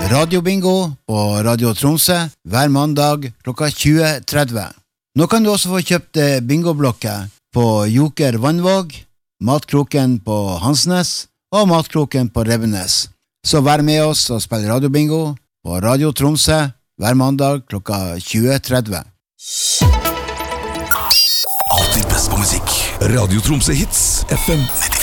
Radiobingo på Radio Tromsø hver mandag klokka 20:30. Nå kan du også få kjøpt bingoblokker på Joker Vannvåg, Matkroken på Hansnes og Matkroken på Revenes. Så vær med oss og spill radiobingo på Radio Tromsø hver mandag klokka 20:30. Alltid best på musikk. Radio Tromsø Hits FM 92.